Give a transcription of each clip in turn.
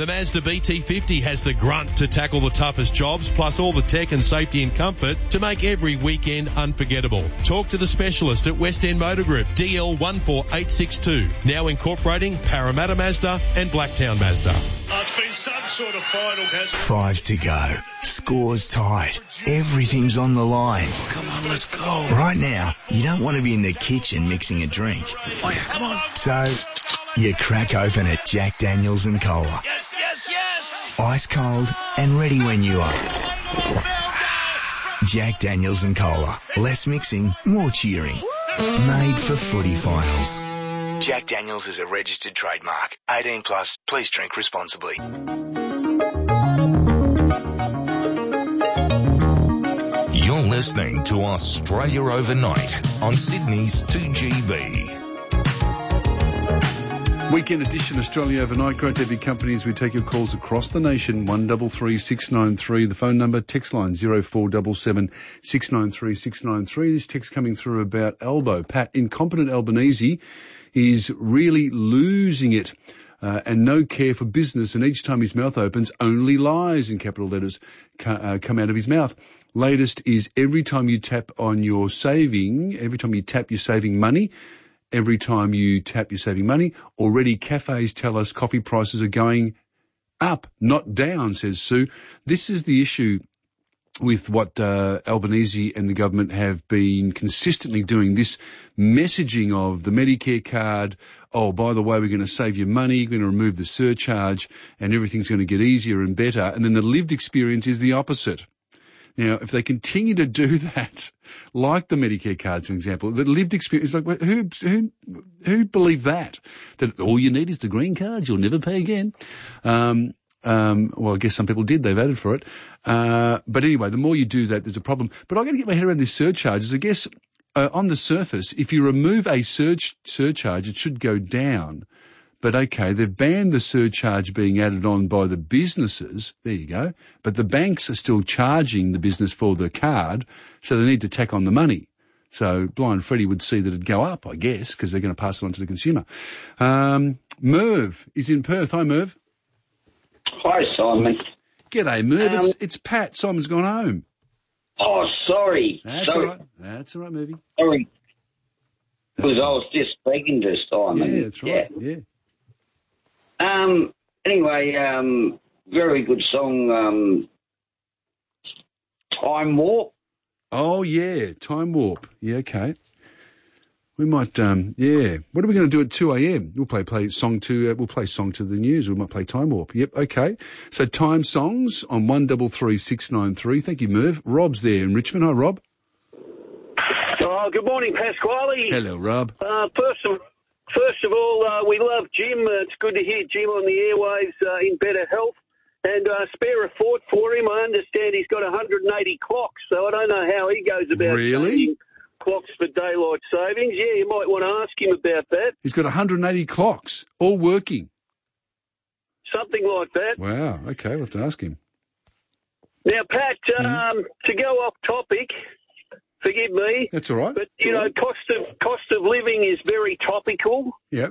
The Mazda BT50 has the grunt to tackle the toughest jobs, plus all the tech and safety and comfort to make every weekend unforgettable. Talk to the specialist at West End Motor Group, DL14862, now incorporating Parramatta Mazda and Blacktown Mazda. It's been some sort of final, hasn't it? 5 to go. Score's tied. Everything's on the line. Come on, let's go. Right now, you don't want to be in the kitchen mixing a drink. Oh, yeah, come on. So, you crack open a Jack Daniels and Cola. Yes, yes, yes. Ice cold and ready when you are. Jack Daniels and Cola. Less mixing, more cheering. Made for footy finals. Jack Daniels is a registered trademark. 18 plus. Please drink responsibly. You're listening to Australia Overnight on Sydney's 2GB. Weekend edition, Australia Overnight. Great to have your company as we take your calls across the nation. 133693. The phone number, text line 0477 693 693. This text coming through about Albo. Pat, incompetent Albanese is really losing it. And no care for business, and each time his mouth opens, only lies in capital letters come out of his mouth. Latest is every time you tap your saving money, already cafes tell us coffee prices are going up, not down, says Sue. This is the issue with what Albanese and the government have been consistently doing, this messaging of the Medicare card, oh, by the way, we're going to save you money, we're going to remove the surcharge, and everything's going to get easier and better. And then the lived experience is the opposite. Now, if they continue to do that, like the Medicare card, for example, the lived experience, like who believed that all you need is the green card, you'll never pay again. Well, I guess some people did. They voted for it. But anyway, the more you do that, there's a problem. But I've got to get my head around these surcharges. I guess on the surface, if you remove a surcharge, it should go down. But okay, they've banned the surcharge being added on by the businesses. There you go. But the banks are still charging the business for the card, so they need to tack on the money. So Blind Freddie would see that it'd go up, I guess, because they're going to pass it on to the consumer. Merv is in Perth. Hi, Merv. Hi, Simon. G'day, Merv. It's Pat. Simon's gone home. Oh, sorry. That's all right. That's all right, Mervy. Sorry. Because I was just speaking to Simon. Yeah, that's right. Yeah. Anyway, very good song, Time Warp. Oh, yeah, Time Warp. Yeah, okay. We might, yeah. What are we going to do at 2 a.m.? We'll play song to the news. We might play Time Warp. Yep, okay. So Time Songs on 133693. Thank you, Merv. Rob's there in Richmond. Hi, Rob. Oh, good morning, Pasquale. Hello, Rob. First of all, we love Jim. It's good to hear Jim on the airwaves in better health. And spare a thought for him. I understand he's got 180 clocks, so I don't know how he goes about changing clocks for daylight savings. Yeah, you might want to ask him about that. He's got 180 clocks, all working. Something like that. Wow, okay, we'll have to ask him. Now, Pat, to go off topic, forgive me. That's all right. But, cost of living is very topical. Yep.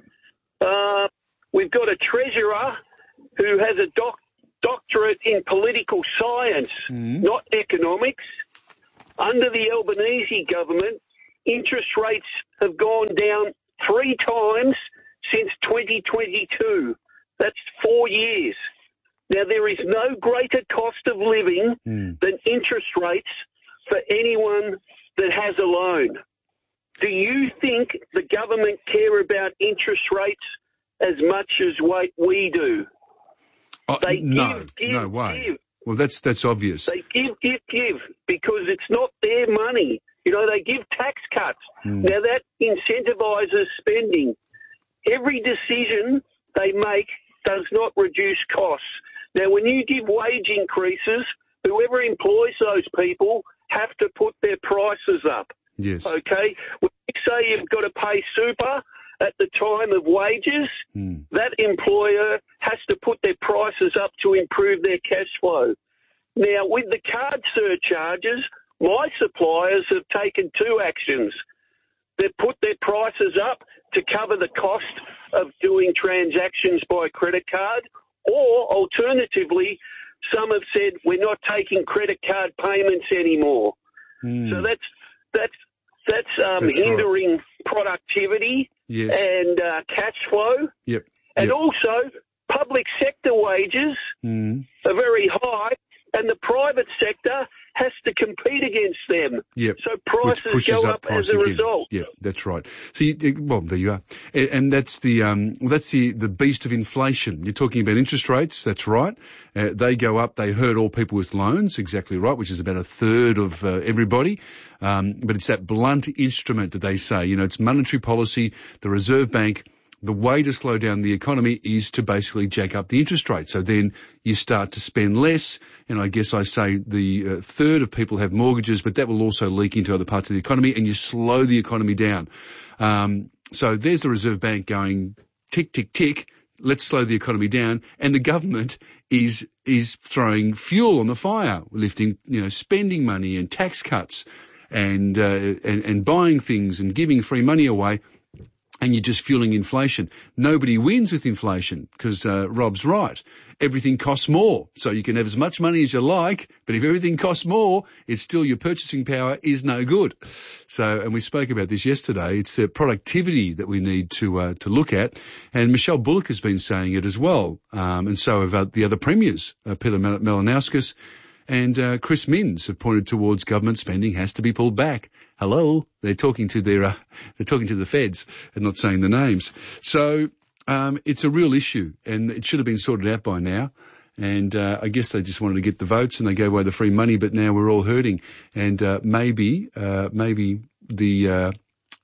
We've got a treasurer who has a doctorate in political science, not economics. Under the Albanese government, interest rates have gone down 3 times since 2022. That's 4 years. Now, there is no greater cost of living than interest rates for anyone that has a loan. Do you think the government care about interest rates as much as we do? They no way. Give. Well, that's obvious. They give, because it's not their money. They give tax cuts. Now, that incentivises spending. Every decision they make does not reduce costs. Now, when you give wage increases, whoever employs those people have to put their prices up. Yes. Okay? When you say you've got to pay super at the time of wages, that employer has to put their prices up to improve their cash flow. Now, with the card surcharges, my suppliers have taken 2 actions. They've put their prices up to cover the cost of doing transactions by credit card, Or alternatively, some have said we're not taking credit card payments anymore. So that's hindering productivity and cash flow. And also, public sector wages are very high, and the private sector has to compete against them. So prices go up as a result. Yeah, that's right. So, there you are. And that's the beast of inflation. You're talking about interest rates. That's right. They go up. They hurt all people with loans. Exactly right, which is about a third of everybody. But it's that blunt instrument that they say. It's monetary policy, the Reserve Bank. The way to slow down the economy is to basically jack up the interest rate. So then you start to spend less. And I guess I say the third of people have mortgages, but that will also leak into other parts of the economy, and you slow the economy down. So there's the Reserve Bank going tick, tick, tick. Let's slow the economy down. And the government is throwing fuel on the fire, lifting, spending money and tax cuts and buying things and giving free money away. And you're just fueling inflation. Nobody wins with inflation because Rob's right. Everything costs more. So you can have as much money as you like, but if everything costs more, it's still your purchasing power is no good. So, and we spoke about this yesterday. It's the productivity that we need to look at. And Michelle Bullock has been saying it as well. And so have the other premiers, Peter Malinauskas and Chris Minns, have pointed towards government spending has to be pulled back. Hello, they're talking to the feds and not saying the names. So it's a real issue, and it should have been sorted out by now. And I guess they just wanted to get the votes, and they gave away the free money. But now we're all hurting, and maybe the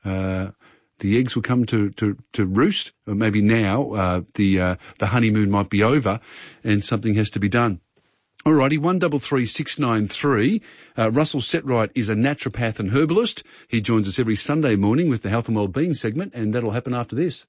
eggs will come to roost, or maybe now the honeymoon might be over, and something has to be done. Alrighty, 133693. Russell Setright is a naturopath and herbalist. He joins us every Sunday morning with the Health and Wellbeing segment, and that'll happen after this.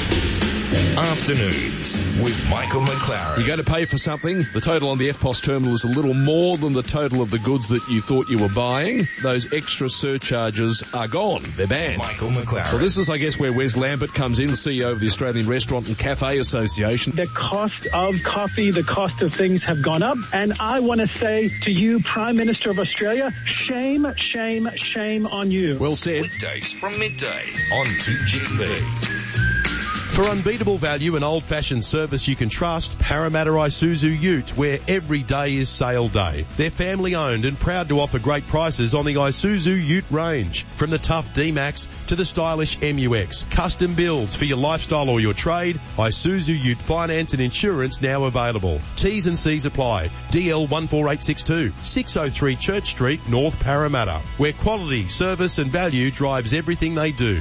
Afternoons with Michael McLaren. You go to pay for something, the total on the FPOS terminal is a little more than the total of the goods that you thought you were buying. Those extra surcharges are gone. They're banned. Michael McLaren. So this is, I guess, where Wes Lambert comes in, CEO of the Australian Restaurant and Cafe Association. The cost of coffee, the cost of things have gone up. And I want to say to you, Prime Minister of Australia, shame, shame, shame on you. Well said. Weekdays from midday on 2GB. For unbeatable value and old-fashioned service you can trust, Parramatta Isuzu Ute, where every day is sale day. They're family-owned and proud to offer great prices on the Isuzu Ute range. From the tough D-Max to the stylish MUX. Custom builds for your lifestyle or your trade. Isuzu Ute finance and insurance now available. T's and C's apply. DL 14862, 603 Church Street, North Parramatta, where quality, service and value drives everything they do.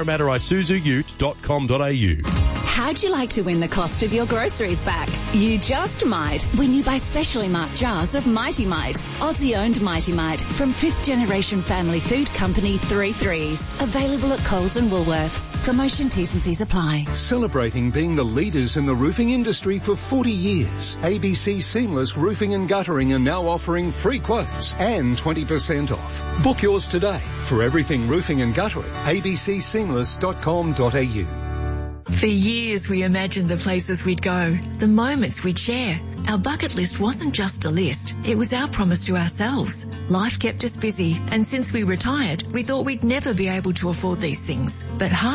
ParramattaIsuzuUte.com.au. How'd you like to win the cost of your groceries back? You just might when you buy specially marked jars of Mighty Mite, Aussie-owned Mighty Mite from 5th generation family food company 3 Threes. Available at Coles and Woolworths. Promotion T's and C's apply. Celebrating being the leaders in the roofing industry for 40 years, ABC Seamless Roofing and Guttering are now offering free quotes and 20% off. Book yours today. For everything roofing and guttering, abcseamless.com.au. For years we imagined the places we'd go, the moments we'd share. Our bucket list wasn't just a list, it was our promise to ourselves. Life kept us busy, and since we retired, we thought we'd never be able to afford these things. But